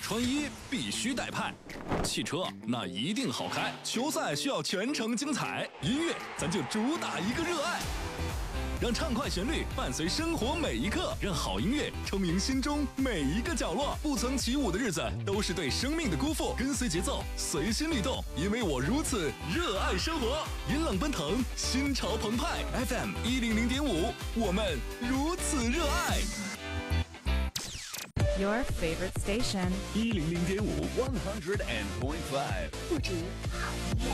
穿衣必须带派，汽车那一定好开，球赛需要全程精彩，音乐咱就主打一个热爱。让畅快旋律伴随生活每一刻，让好音乐充盈心中每一个角落。不曾起舞的日子都是对生命的辜负，跟随节奏，随心律动，因为我如此热爱生活。引冷奔腾，心潮澎湃。FM 100.5，我们如此热爱。 Your favorite station 100.5 100.5， 不止好音乐。